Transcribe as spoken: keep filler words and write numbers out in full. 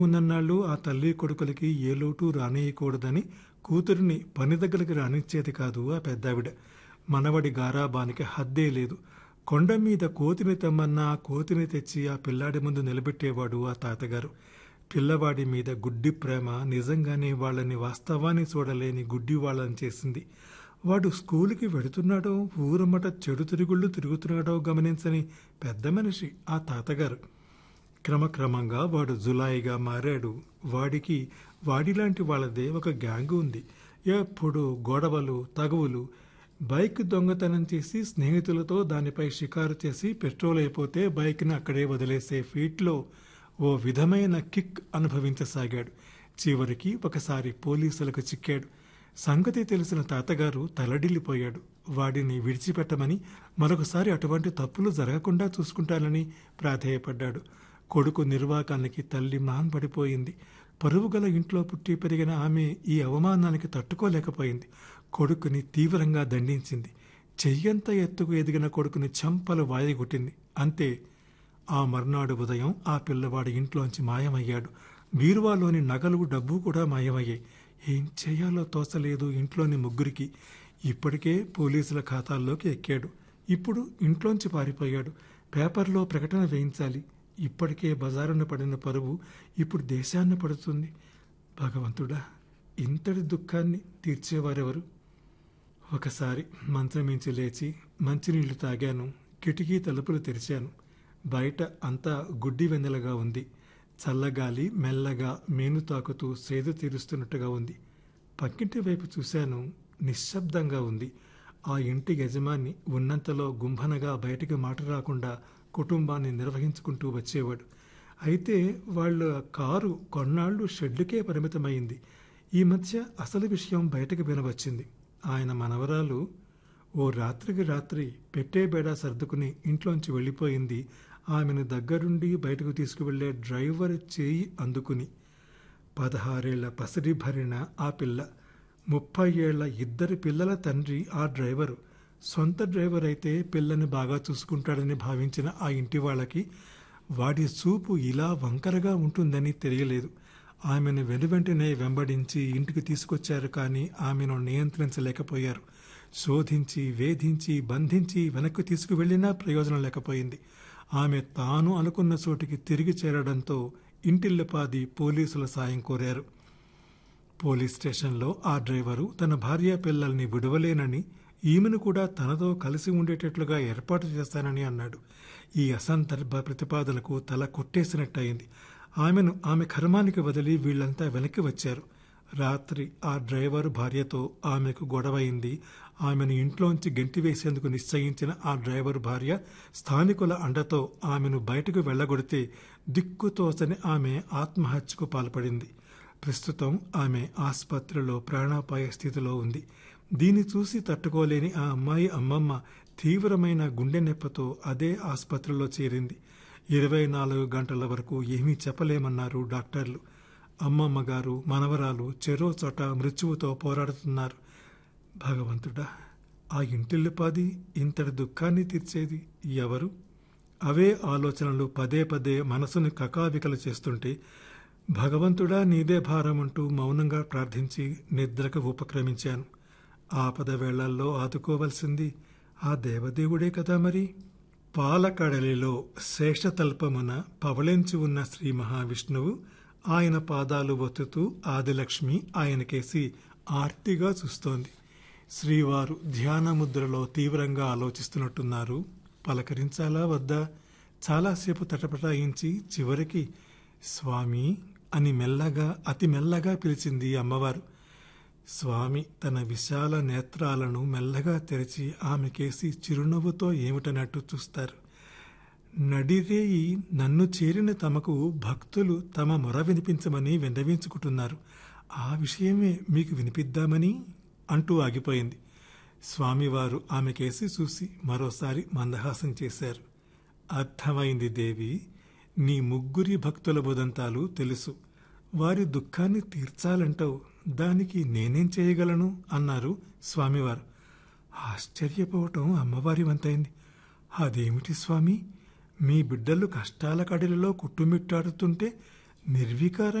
ఉన్నన్నాళ్ళు ఆ తల్లి కొడుకులకి ఏ లోటు రానియకూడదని కూతురిని పని దగ్గరికి రానిచ్చేది కాదు ఆ పెద్దావిడ. మనవడి గారాబానికి హద్దే లేదు. కొండ మీద కోతిని తెమ్మన్నా ఆ కోతిని తెచ్చి ఆ పిల్లాడి ముందు నిలబెట్టేవాడు ఆ తాతగారు. పిల్లవాడి మీద గుడ్డి ప్రేమ నిజంగానే వాళ్ళని వాస్తవాన్ని చూడలేని గుడ్డి వాళ్ళని చేసింది. వాడు స్కూలుకి వెడుతున్నాడో ఊరమ్మట చెడు తిరుగుళ్ళు తిరుగుతున్నాడో గమనించని పెద్ద మనిషి ఆ తాతగారు. క్రమక్రమంగా వాడు జులాయిగా మారాడు. వాడికి వాడిలాంటి వాళ్ళదే ఒక గ్యాంగు ఉంది. ఎప్పుడు గొడవలు తగువులు. బైక్ దొంగతనం చేసి స్నేహితులతో దానిపై షికారు చేసి పెట్రోల్ అయిపోతే బైక్ని అక్కడే వదిలేసే ఫీట్లో ఓ విధమైన కిక్ అనుభవించసాగాడు. చివరికి ఒకసారి పోలీసులకు చిక్కాడు. సంగతి తెలిసిన తాతగారు తలడిల్లిపోయాడు. వాడిని విడిచిపెట్టమని, మరొకసారి అటువంటి తప్పులు జరగకుండా చూసుకుంటానని ప్రాధేయపడ్డాడు. కొడుకు నిర్వాకానికి తల్లి మాన్పడిపోయింది. పరువుగల ఇంట్లో పుట్టి పెరిగిన ఆమె ఈ అవమానానికి తట్టుకోలేకపోయింది. కొడుకుని తీవ్రంగా దండించింది. చెయ్యంత ఎత్తుకు ఎదిగిన కొడుకుని చంపలు వాయగొట్టింది. అంతే. ఆ మర్నాడు ఉదయం ఆ పిల్లవాడి ఇంట్లోంచి మాయమయ్యాడు. బీరువాలోని నగలు డబ్బు కూడా మాయమయ్యాయి. ఏం చేయాలో తోచలేదు ఇంట్లోని ముగ్గురికి. ఇప్పటికే పోలీసుల ఖాతాల్లోకి ఎక్కాడు. ఇప్పుడు ఇంట్లోంచి పారిపోయాడు. పేపర్లో ప్రకటన వేయించాలి. ఇప్పటికే బజారున పడిన పరువు ఇప్పుడు దేశాన్ని పడుతుంది. భగవంతుడా, ఇంతటి దుఃఖాన్ని తీర్చేవారెవరు? ఒకసారి మంచమించి లేచి మంచినీళ్లు తాగాను. కిటికీ తలుపులు తెరిచాను. బయట అంతా గుడ్డి వెన్నెలగా ఉంది. చల్లగాలి మెల్లగా మేను తాకుతూ సేద తీరుస్తున్నట్టుగా ఉంది. పక్కింటి వైపు చూశాను. నిశ్శబ్దంగా ఉంది. ఆ ఇంటి యజమాని ఉన్నంతలో గుంభనగా బయటికి మాట రాకుండా కుటుంబాన్ని నిర్వహించుకుంటూ వచ్చేవాడు. అయితే వాళ్ళ కారు కొన్నాళ్లు షెడ్డుకే పరిమితమైంది. ఈ మధ్య అసలు విషయం బయటకు వినవచ్చింది. ఆయన మనవరాలు ఓ రాత్రికి రాత్రి పెట్టే బేడా సర్దుకుని ఇంట్లోంచి వెళ్ళిపోయింది. ఆమెను దగ్గరుండి బయటకు తీసుకువెళ్లే డ్రైవర్ చేయి అందుకుని. పదహారేళ్ల పసిడి భరిన ఆ పిల్ల, ముప్పై ఏళ్ల ఇద్దరి పిల్లల తండ్రి ఆ డ్రైవరు. సొంత డ్రైవర్ అయితే పిల్లని బాగా చూసుకుంటాడని భావించిన ఆ ఇంటి వాళ్ళకి వాడి చూపు ఇలా వంకరగా ఉంటుందని తెలియలేదు. ఆమెను వెనువెంటనే వెంబడించి ఇంటికి తీసుకొచ్చారు. కానీ ఆమెను నియంత్రించలేకపోయారు. శోధించి వేధించి బంధించి వెనక్కి తీసుకువెళ్లినా ప్రయోజనం లేకపోయింది. ఆమె తాను అనుకున్న చోటికి తిరిగి చేరడంతో ఇంటిల్లిపాది పోలీసుల సాయం కోరారు. పోలీస్ స్టేషన్లో ఆ డ్రైవరు తన భార్య పిల్లల్ని విడవలేనని, ఈమెను కూడా తనతో కలిసి ఉండేటట్లుగా ఏర్పాటు చేస్తానని అన్నాడు. ఈ అసందర్భ ప్రతిపాదనకు తల కొట్టేసినట్టయింది. ఆమెను ఆమె కర్మానికి వదిలి వీళ్లంతా వెనక్కి వచ్చారు. రాత్రి ఆ డ్రైవరు భార్యతో ఆమెకు గొడవైంది. ఆమెను ఇంట్లోంచి గెంటివేసేందుకు నిశ్చయించిన ఆ డ్రైవరు భార్య స్థానికుల అండతో ఆమెను బయటకు వెళ్లగొడితే దిక్కుతోచని ఆమె ఆత్మహత్యకు పాల్పడింది. ప్రస్తుతం ఆమె ఆసుపత్రిలో ప్రాణాపాయ స్థితిలో ఉంది. దీన్ని చూసి తట్టుకోలేని ఆ అమ్మాయి అమ్మమ్మ తీవ్రమైన గుండె నొప్పితో అదే ఆసుపత్రిలో చేరింది. ఇరవై నాలుగు గంటల వరకు ఏమీ చెప్పలేమన్నారు డాక్టర్లు. అమ్మమ్మ గారు మనవరాలు చెరో చోట మృత్యువుతో పోరాడుతున్నారు. భగవంతుడా, ఆ ఇంటిల్లిపాది ఇంతటి దుఃఖాన్ని తీర్చేది ఎవరు? అవే ఆలోచనలు పదే పదే మనసుని కకావికలు చేస్తుంటే భగవంతుడా నీదే భారం అంటూ మౌనంగా ప్రార్థించి నిద్రకు ఉపక్రమించాను. ఆపద వేళల్లో ఆదుకోవలసింది ఆ దేవదేవుడే కదా మరి. పాలకడలిలో శేషతల్పమున పవళించి ఉన్న శ్రీ మహావిష్ణువు ఆయన పాదాలు ఒత్తుతూ ఆదిలక్ష్మి ఆయనకేసి ఆర్తిగా చూస్తోంది. శ్రీవారు ధ్యానముద్రలో తీవ్రంగా ఆలోచిస్తున్నట్టున్నారు. పలకరించాలా వద్దా? చాలాసేపు తటపటాయించి చివరికి స్వామి అని మెల్లగా అతి మెల్లగా పిలిచింది అమ్మవారు. స్వామి తన విశాల నేత్రాలను మెల్లగా తెరిచి ఆమెకేసి చిరునవ్వుతో ఏమిటనట్టు చూస్తారు. నడిరేయి నన్ను చేరిన తమకు భక్తులు తమ మొర వినిపించమని విన్నవించుకుంటున్నారు. ఆ విషయమే మీకు వినిపిద్దామని అంటూ ఆగిపోయింది. స్వామివారు ఆమెకేసి చూసి మరోసారి మందహాసం చేశారు. అర్థమైంది దేవి, నీ ముగ్గురి భక్తుల బుదంతాలు తెలుసు. వారి దుఃఖాన్ని తీర్చాలంటావు, దానికి నేనేం చేయగలను అన్నారు స్వామివారు. ఆశ్చర్యపోవటం అమ్మవారి వంతైంది. అదేమిటి స్వామి, మీ బిడ్డలు కష్టాల కడలిలో కుట్టుమిట్టాడుతుంటే నిర్వికారం